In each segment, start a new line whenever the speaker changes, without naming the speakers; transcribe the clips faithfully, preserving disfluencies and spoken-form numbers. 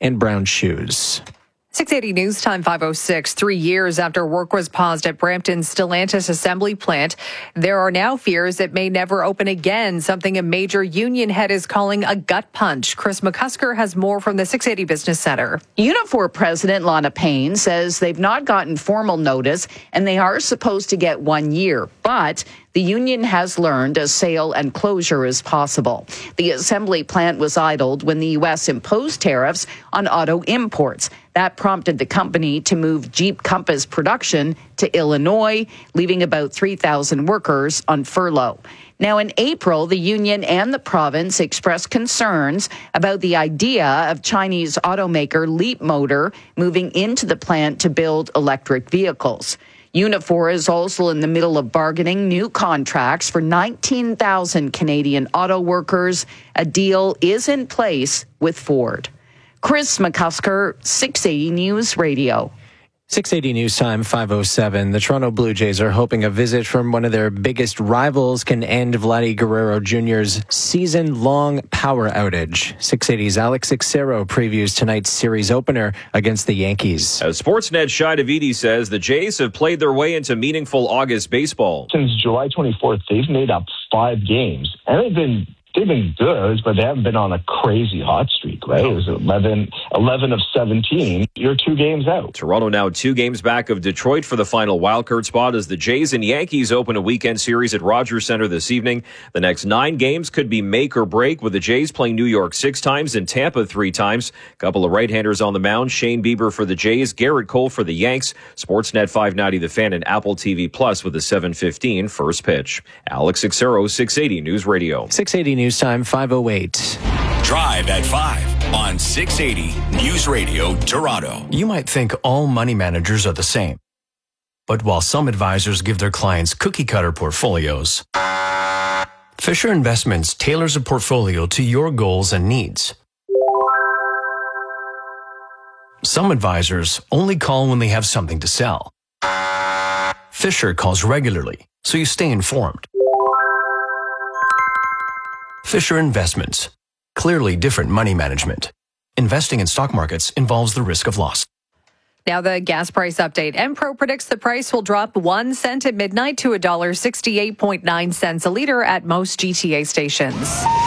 and brown shoes.
six eighty News Time five oh six. Three years after work was paused at Brampton's Stellantis assembly plant, there are now fears it may never open again, something a major union head is calling a gut punch. Chris McCusker has more from the six eighty Business Center.
Unifor President Lana Payne says they've not gotten formal notice and they are supposed to get one year, but the union has learned a sale and closure is possible. The assembly plant was idled when the U S imposed tariffs on auto imports. That prompted the company to move Jeep Compass production to Illinois, leaving about three thousand workers on furlough. Now, in April, the union and the province expressed concerns about the idea of Chinese automaker Leapmotor moving into the plant to build electric vehicles. Unifor is also in the middle of bargaining new contracts for nineteen thousand Canadian auto workers. A deal is in place with Ford. Chris McCusker, six eighty News Radio.
six eighty News Time five oh seven. The Toronto Blue Jays are hoping a visit from one of their biggest rivals can end Vladdy Guerrero Junior's season-long power outage. six eighty's Alex Ixero previews tonight's series opener against the Yankees.
As Sportsnet's Shai Davidi says, the Jays have played their way into meaningful August baseball.
Since July twenty-fourth, they've made up five games, and they've been They've been good, but they haven't been on a crazy hot streak, right? It was eleven, eleven of seventeen. You're two games out.
Toronto now two games back of Detroit for the final wildcard spot as the Jays and Yankees open a weekend series at Rogers Centre this evening. The next nine games could be make or break, with the Jays playing New York six times and Tampa three times. A couple of right-handers on the mound. Shane Bieber for the Jays, Garrett Cole for the Yanks. Sportsnet five ninety The Fan and Apple T V Plus with the seven fifteen first pitch. Alex Ixero, six eighty News Radio.
six eighty News Time five oh eight.
Drive at five on six eighty News Radio Toronto.
You might think all money managers are the same. But while some advisors give their clients cookie-cutter portfolios, Fisher Investments tailors a portfolio to your goals and needs. Some advisors only call when they have something to sell. Fisher calls regularly, so you stay informed. Fisher Investments. Clearly different money management. Investing in stock markets involves the risk of loss.
Now the gas price update. Enpro predicts the price will drop one cent at midnight to one dollar and sixty-eight point nine cents a litre at most G T A stations.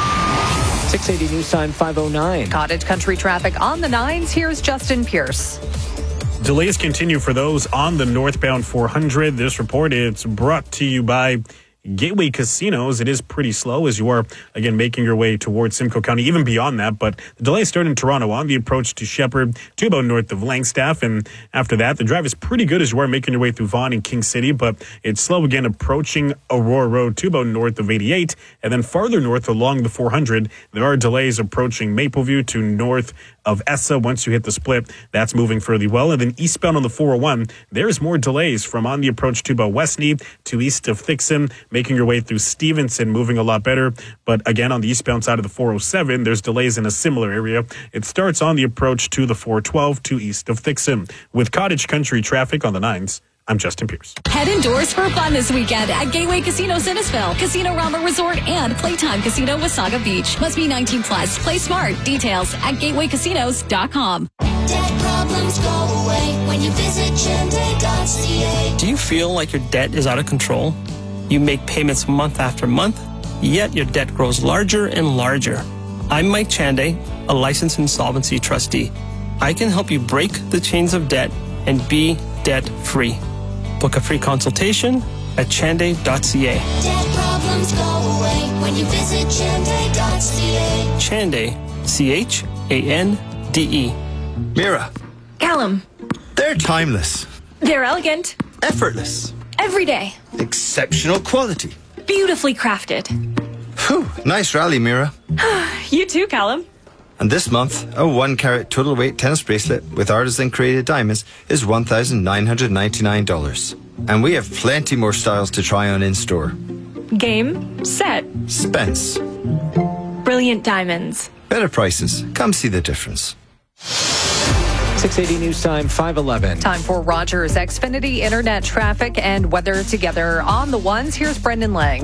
six eighty News Time five oh nine.
Cottage country traffic on the nines. Here's Justin Pierce.
Delays continue for those on the northbound four hundred. This report is brought to you by Gateway Casinos. It is pretty slow as you are, again, making your way towards Simcoe County, even beyond that. But the delay started in Toronto on the approach to Shepherd to about north of Langstaff. And after that, the drive is pretty good as you are making your way through Vaughan and King City. But it's slow again approaching Aurora Road to about north of eighty-eight. And then farther north along the four hundred, there are delays approaching Mapleview to north of Essa. Once you hit the split, that's moving fairly well. And then eastbound on the four oh one, there's more delays from on the approach to about Westney to east of Thixon, making your way through Stevenson, moving a lot better. But again, on the eastbound side of the four oh seven, there's delays in a similar area. It starts on the approach to the four twelve to east of Thixon. With Cottage Country traffic on the nines, I'm Justin Pierce.
Head indoors for fun this weekend at Gateway Casino Sinnesville, Casino Rama Resort, and Playtime Casino Wasaga Beach. Must be nineteen plus. Play smart. Details at gateway casinos dot com.
Debt problems go away when you visit Chende dot c a.
Do you feel like your debt is out of control? You make payments month after month, yet your debt grows larger and larger. I'm Mike Chande, a licensed insolvency trustee. I can help you break the chains of debt and be debt-free. Book a free consultation at chande dot c a.
Debt problems go away when you visit Chende dot c a.
Chande, C H A N D E.
Mira.
Callum.
They're timeless.
They're elegant.
Effortless.
Every day.
Exceptional quality.
Beautifully crafted.
Whew, nice rally, Mira.
You too, Callum.
And this month, a one carat total weight tennis bracelet with artisan created diamonds is one thousand nine hundred ninety-nine dollars. And we have plenty more styles to try on in store.
Game, set,
Spence.
brilliant diamonds.
Better prices. Come see the difference.
six eighty News Time five eleven.
Time for Rogers Xfinity internet traffic and weather together on the ones. Here's Brendan Lang.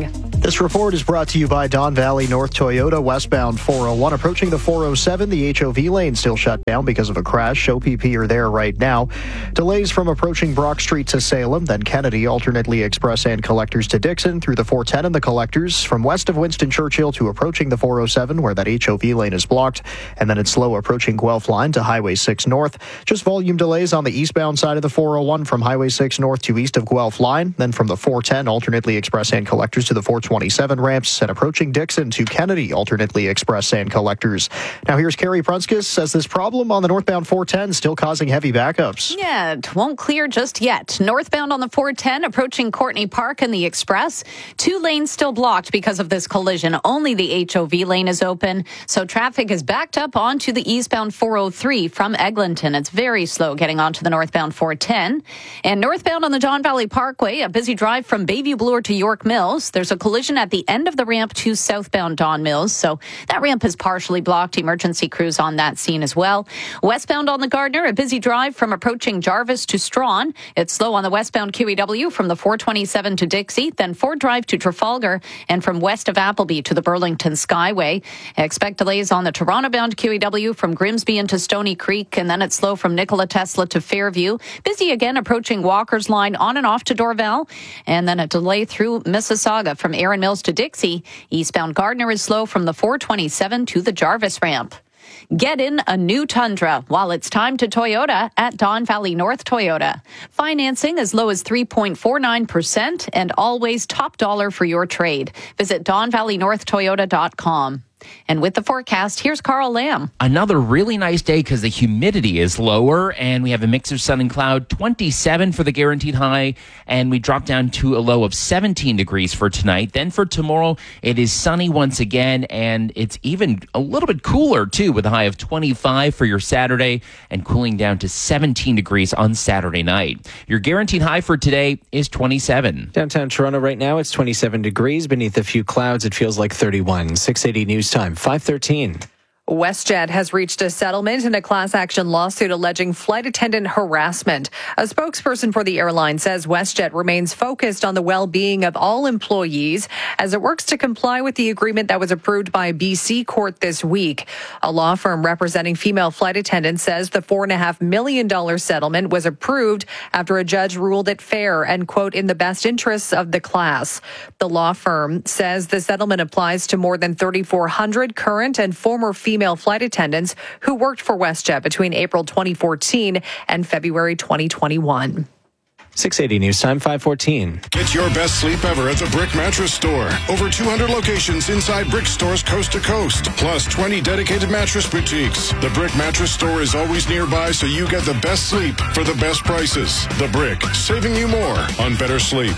This report is brought to you by Don Valley North Toyota, westbound four oh one. Approaching the four oh seven, the H O V lane still shut down because of a crash. O P P are there right now. Delays from approaching Brock Street to Salem, then Kennedy, alternately express and collectors to Dixon, through the four ten and the collectors, from west of Winston Churchill to approaching the four oh seven, where that H O V lane is blocked, and then it's slow approaching Guelph line to Highway six North. Just volume delays on the eastbound side of the four oh one from Highway six North to east of Guelph line, then from the four ten, alternately express and collectors to the four twenty-seven ramps, and approaching Dixon to Kennedy, alternately express and collectors. Now here's Carrie Prunskis, says this problem on the northbound four ten still causing heavy backups.
Yeah, it won't clear just yet. Northbound on the four ten, approaching Courtney Park and the Express. Two lanes still blocked because of this collision. Only the H O V lane is open, so traffic is backed up onto the eastbound four oh three from Eglinton. It's very slow getting onto the northbound four ten. And northbound on the Don Valley Parkway, a busy drive from Bayview Bloor to York Mills. There's a collision at the end of the ramp to southbound Don Mills, so that ramp is partially blocked. Emergency crews on that scene as well. Westbound on the Gardner, a busy drive from approaching Jarvis to Strawn. It's slow on the westbound Q E W from the four twenty-seven to Dixie, then Ford Drive to Trafalgar, and from west of Appleby to the Burlington Skyway. Expect delays on the Toronto-bound Q E W from Grimsby into Stony Creek, and then it's slow from Nikola Tesla to Fairview. Busy again approaching Walker's Line on and off to Dorval, and then a delay through Mississauga from Erin Mills to Dixie. Eastbound Gardner is slow from the four twenty-seven to the Jarvis ramp. Get in a new Tundra while it's time to Toyota at Don Valley North Toyota. Financing as low as three point four nine percent and always top dollar for your trade. Visit don valley north toyota dot com. And with the forecast, here's Carl Lamb.
Another really nice day because the humidity is lower and we have a mix of sun and cloud. twenty-seven for the guaranteed high, and we drop down to a low of seventeen degrees for tonight. Then for tomorrow, it is sunny once again, and it's even a little bit cooler too, with a high of twenty-five for your Saturday and cooling down to seventeen degrees on Saturday night. Your guaranteed high for today is twenty-seven.
Downtown Toronto right now, it's twenty-seven degrees. Beneath a few clouds, it feels like thirty-one. six eighty News Time, five thirteen.
WestJet has reached a settlement in a class action lawsuit alleging flight attendant harassment. A spokesperson for the airline says WestJet remains focused on the well-being of all employees as it works to comply with the agreement that was approved by a B C court this week. A law firm representing female flight attendants says the four point five million dollars settlement was approved after a judge ruled it fair and, quote, in the best interests of the class. The law firm says the settlement applies to more than thirty-four hundred current and former female Female flight attendants who worked for WestJet between April twenty fourteen and February twenty twenty-one.
six eighty News Time, five fourteen.
Get your best sleep ever at the Brick Mattress Store. Over two hundred locations inside Brick stores coast to coast, plus twenty dedicated mattress boutiques. The Brick Mattress Store is always nearby, so you get the best sleep for the best prices. The Brick, saving you more on better sleep.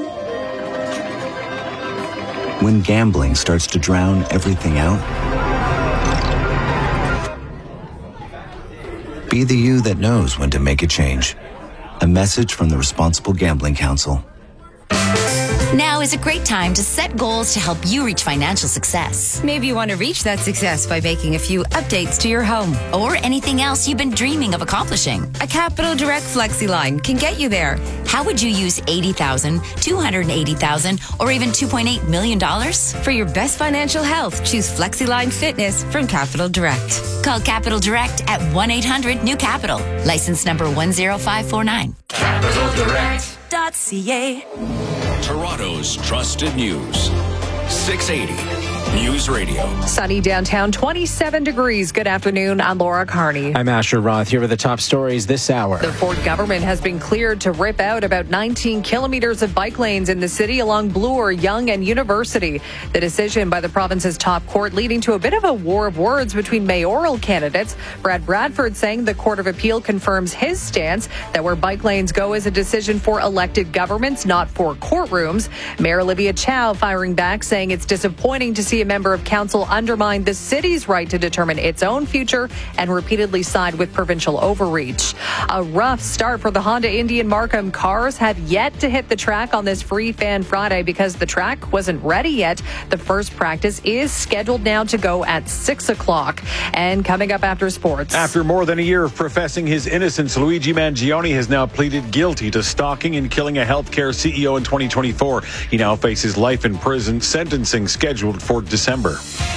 When gambling starts to drown everything out, be the you that knows when to make a change. A message from the Responsible Gambling Council.
Now is a great time to set goals to help you reach financial success.
Maybe you want to reach that success by making a few updates to your home.
Or anything else you've been dreaming of accomplishing.
A Capital Direct FlexiLine can get you there.
How would you use eighty thousand dollars, two hundred eighty thousand dollars, or even two point eight million dollars?
For your best financial health, choose FlexiLine Fitness from Capital Direct.
Call Capital Direct at one eight hundred new capital. License number one zero five four nine.
Capital Direct.
.ca.
Toronto's trusted news. six eighty News Radio.
Sunny downtown, twenty-seven degrees. Good afternoon. I'm Laura Carney.
I'm Asher Roth. Here are the top stories this hour.
The Ford government has been cleared to rip out about nineteen kilometers of bike lanes in the city along Bloor, Yonge, and University. The decision by the province's top court leading to a bit of a war of words between mayoral candidates. Brad Bradford saying the Court of Appeal confirms his stance that where bike lanes go is a decision for elected governments, not for courtrooms. Mayor Olivia Chow firing back, saying it's disappointing to see a member of council undermined the city's right to determine its own future and repeatedly side with provincial overreach. A rough start for the Honda Indian Markham cars have yet to hit the track on this Free Fan Friday because the track wasn't ready yet. The first practice is scheduled now to go at six o'clock. And coming up after sports.
After more than a year of professing his innocence, Luigi Mangione has now pleaded guilty to stalking and killing a healthcare C E O in twenty twenty-four. He now faces life in prison, sentencing scheduled for December.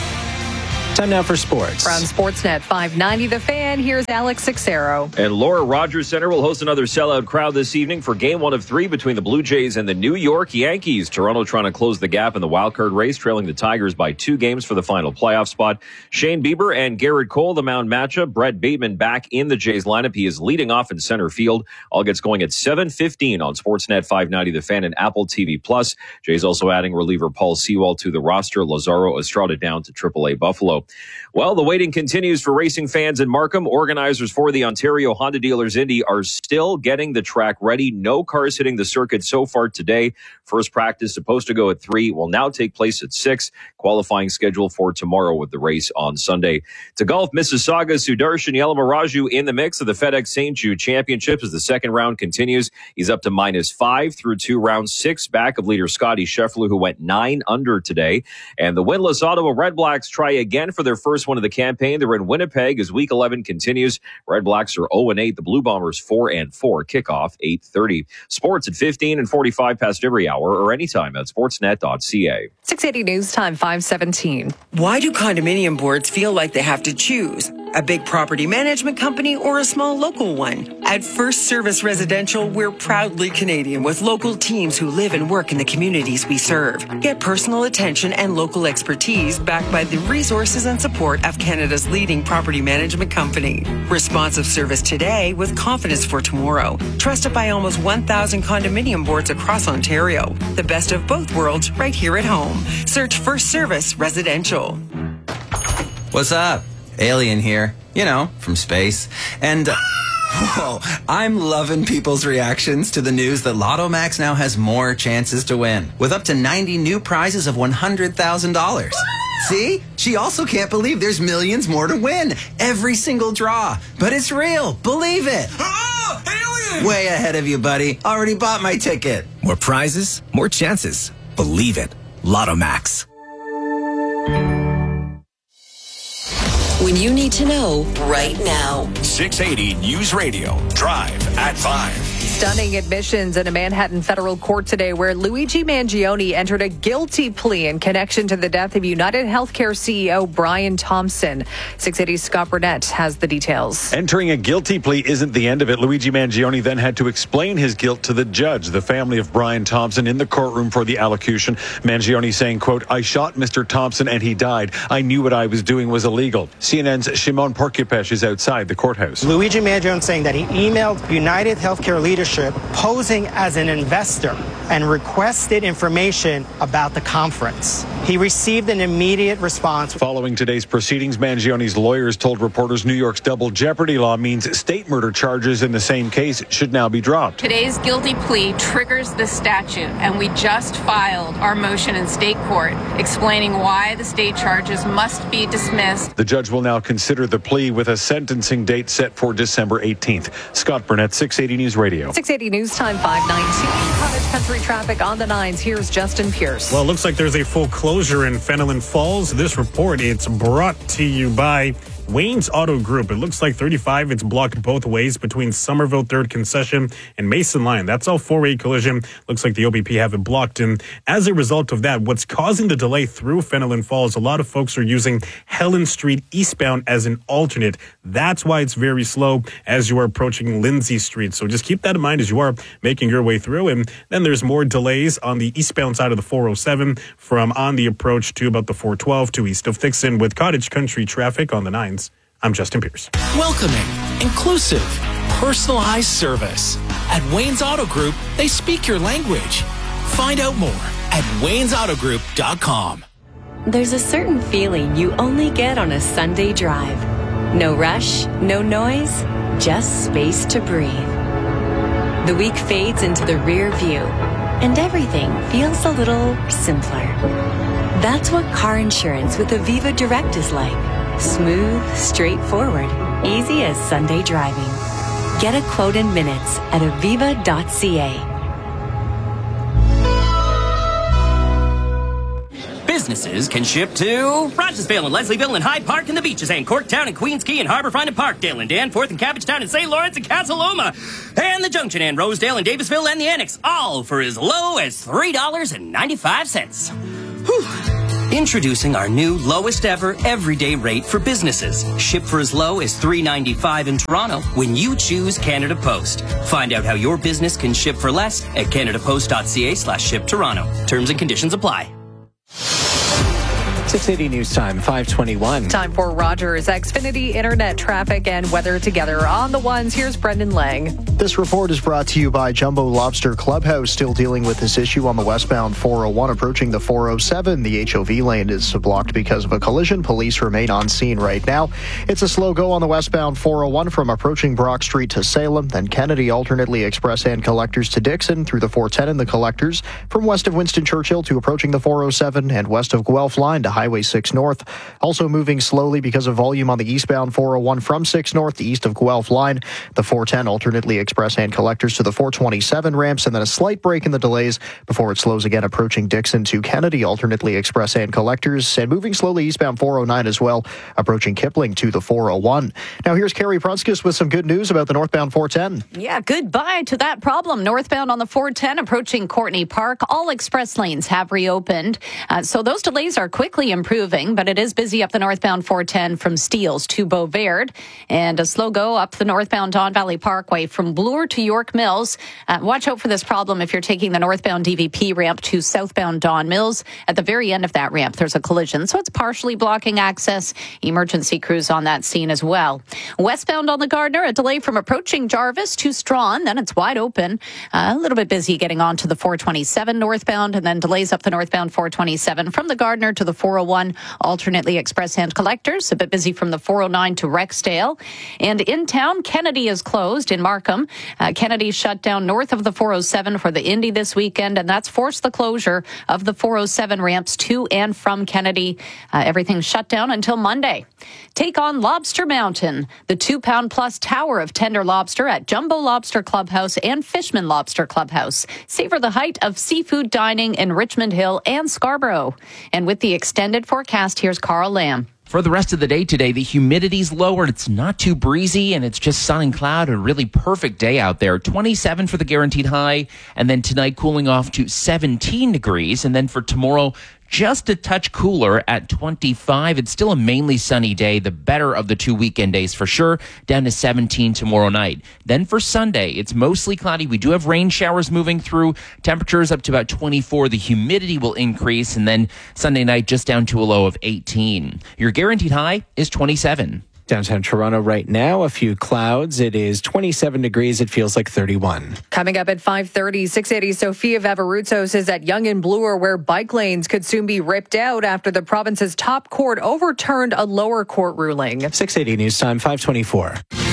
Time now for sports.
From Sportsnet five ninety The Fan, here's Alex Sixero.
And Laura Rogers Center will host another sellout crowd this evening for game one of three between the Blue Jays and the New York Yankees. Toronto trying to close the gap in the wildcard race, trailing the Tigers by two games for the final playoff spot. Shane Bieber and Garrett Cole, the mound matchup. Brett Bateman back in the Jays lineup. He is leading off in center field. All gets going at seven fifteen on Sportsnet five ninety The Fan and Apple T V Plus. Jays also adding reliever Paul Sewald to the roster. Lazaro Estrada down to triple A Buffalo. Well, the waiting continues for racing fans in Markham. Organizers for the Ontario Honda Dealers Indy are still getting the track ready. No cars hitting the circuit so far today. First practice supposed to go at three will now take place at six. Qualifying scheduled for tomorrow with the race on Sunday. To golf, Mississauga Sudarshan Yalamaraju in the mix of the FedEx Saint Jude Championship as the second round continues. He's up to minus five through two rounds, six back of leader Scotty Scheffler, who went nine under today. And the winless Ottawa Redblacks try again for their first one of the campaign. They're in Winnipeg as week eleven continues. Red Blacks are oh and eight. The Blue Bombers four and four. Kickoff eight thirty. Sports at fifteen and forty-five past every hour or anytime at sportsnet dot c a.
six eighty News Time five seventeen.
Why do condominium boards feel like they have to choose? A big property management company or a small local one? At First Service Residential, we're proudly Canadian with local teams who live and work in the communities we serve. Get personal attention and local expertise backed by the resources and support of Canada's leading property management company. Responsive service today with confidence for tomorrow. Trusted by almost one thousand condominium boards across Ontario. The best of both worlds right here at home. Search First Service Residential.
What's up? Alien here, you know, from space. And, uh, whoa, I'm loving people's reactions to the news that Lotto Max now has more chances to win, with up to ninety new prizes of one hundred thousand dollars. See? She also can't believe there's millions more to win. Every single draw. But it's real. Believe it. Oh, alien! Way ahead of you, buddy. Already bought my ticket.
More prizes, more chances. Believe it. Lotto Max.
When you need to know right now.
six eighty News Radio. Drive at five.
Stunning admissions in a Manhattan federal court today where Luigi Mangione entered a guilty plea in connection to the death of United Healthcare C E O Brian Thompson. six eighty's Scott Burnett has the details.
Entering a guilty plea isn't the end of it. Luigi Mangione then had to explain his guilt to the judge, the family of Brian Thompson, in the courtroom for the allocution. Mangione saying, quote, "I shot Mister Thompson and he died. I knew what I was doing was illegal." C N N's Shimon Porcupech is outside the courthouse.
Luigi Mangione saying that he emailed United Healthcare leadership posing as an investor and requested information about the conference. He received an immediate response.
Following today's proceedings, Mangione's lawyers told reporters New York's double jeopardy law means state murder charges in the same case should now be dropped.
Today's guilty plea triggers the statute, and we just filed our motion in state court explaining why the state charges must be dismissed.
The judge will now consider the plea with a sentencing date set for December eighteenth. Scott Burnett, six eighty News Radio.
six eighty News Time five nineteen. Cottage Country traffic on the nines. Here's Justin Pierce.
Well, it looks like there's a full closure in Fenelon Falls. This report, it's brought to you by Wayne's Auto Group. It looks like thirty-five. It's blocked both ways between Somerville third Concession and Mason Line. That's all four-way collision. Looks like the O B P have it blocked. And as a result of that, what's causing the delay through Fenelon Falls, a lot of folks are using Helen Street eastbound as an alternate. That's why it's very slow as you are approaching Lindsay Street. So just keep that in mind as you are making your way through. And then there's more delays on the eastbound side of the four oh seven from on the approach to about the four twelve to east of Thixon with Cottage Country traffic on the nines. I'm Justin Pierce.
Welcoming, inclusive, personalized service. At Wayne's Auto Group, they speak your language. Find out more at waynes auto group dot com.
There's a certain feeling you only get on a Sunday drive. No rush, no noise, just space to breathe. The week fades into the rear view, and everything feels a little simpler. That's what car insurance with Aviva Direct is like. Smooth, straightforward, easy as Sunday driving. Get a quote in minutes at aviva dot c a.
Businesses can ship to Rogersville and Leslieville and Hyde Park and the beaches and Corktown and Queens Quay and Harbourfront and Parkdale and Danforth and Cabbagetown and Saint Lawrence and Casa Loma and the Junction and Rosedale and Davisville and the Annex, all for as low as three dollars and ninety-five cents. Whew. Introducing our new lowest ever everyday rate for businesses. Ship for as low as three dollars and ninety-five cents in Toronto when you choose Canada Post. Find out how your business can ship for less at canadapost dot c a slash ship Toronto. Terms and conditions apply.
six eighty News Time, five twenty-one.
Time for Rogers Xfinity internet traffic and weather together on the ones. Here's Brendan Lang.
This report is brought to you by Jumbo Lobster Clubhouse, still dealing with this issue on the westbound four oh one approaching the four oh seven. The H O V lane is blocked because of a collision. Police remain on scene right now. It's a slow go on the westbound four oh one from approaching Brock Street to Salem, then Kennedy, alternately express and collectors to Dixon, through the four ten and the collectors, from west of Winston Churchill to approaching the four oh seven, and west of Guelph line to Highway six North. Also moving slowly because of volume on the eastbound four oh one from six North, east of Guelph line. The four ten alternately express and collectors to the four twenty-seven ramps, and then a slight break in the delays before it slows again approaching Dixon to Kennedy, alternately express and collectors, and moving slowly eastbound four oh nine as well, approaching Kipling to the four oh one. Now here's Carrie Prunskis with some good news about the northbound four ten.
Yeah, goodbye to that problem. Northbound on the four ten approaching Courtney Park, all express lanes have reopened. Uh, so those delays are quickly improving, but it is busy up the northbound four ten from Steeles to Beauvert, and a slow go up the northbound Don Valley Parkway from Bloor to York Mills. Uh, watch out for this problem if you're taking the northbound D V P ramp to southbound Don Mills. At the very end of that ramp, there's a collision, so it's partially blocking access. Emergency crews on that scene as well. Westbound on the Gardner, a delay from approaching Jarvis to Strawn, then it's wide open. Uh, a little bit busy getting on to the four twenty-seven northbound, and then delays up the northbound four twenty-seven from the Gardner to the four oh one, alternately express hand collectors. A bit busy from the four oh nine to Rexdale. And in town, Kennedy is closed in Markham. Uh, Kennedy shut down north of the four oh seven for the Indy this weekend, and that's forced the closure of the four oh seven ramps to and from Kennedy. Uh, everything's shut down until Monday. Take on Lobster Mountain, the two-pound plus tower of tender lobster at Jumbo Lobster Clubhouse and Fishman Lobster Clubhouse. Savor the height of seafood dining in Richmond Hill and Scarborough. And with the extended forecast, here's Carl Lamb.
For the rest of the day today, the humidity's lowered. It's not too breezy, and it's just sun and cloud. A really perfect day out there. twenty-seven for the guaranteed high, and then tonight cooling off to seventeen degrees. And then for tomorrow, just a touch cooler at twenty-five. It's still a mainly sunny day, the better of the two weekend days for sure, down to seventeen tomorrow night. Then for Sunday, it's mostly cloudy. We do have rain showers moving through, temperatures up to about twenty-four. The humidity will increase, and then Sunday night just down to a low of eighteen. Your guaranteed high is twenty-seven.
Downtown Toronto right now, a few clouds. It is twenty-seven degrees. It feels like thirty-one.
Coming up at five thirty, six eighty, Sophia Vavaruzos is at Yonge and Bloor, where bike lanes could soon be ripped out after the province's top court overturned a lower court ruling.
six eighty News Time, five twenty-four.